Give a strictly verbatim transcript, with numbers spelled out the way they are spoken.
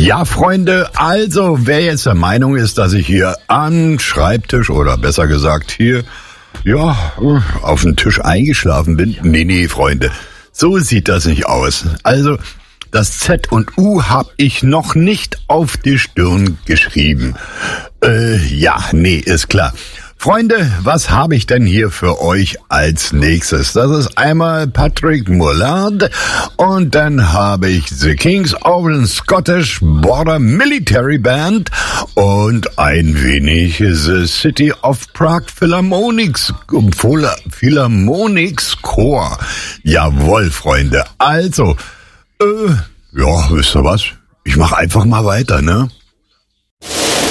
Ja, Freunde, also wer jetzt der Meinung ist, dass ich hier am Schreibtisch oder besser gesagt hier, ja, auf dem Tisch eingeschlafen bin. Nee, nee, Freunde, so sieht das nicht aus. Also, das Z und U habe ich noch nicht auf die Stirn geschrieben. Äh, ja, nee, ist klar. Freunde, was habe ich denn hier für euch als nächstes? Das ist einmal Patrick Mollard und dann habe ich The Kings of the Scottish Border Military Band und ein wenig The City of Prague Philharmonics, Philharmonics Chor. Jawohl, Freunde. Also, äh, ja, wisst ihr was? Ich mache einfach mal weiter, ne?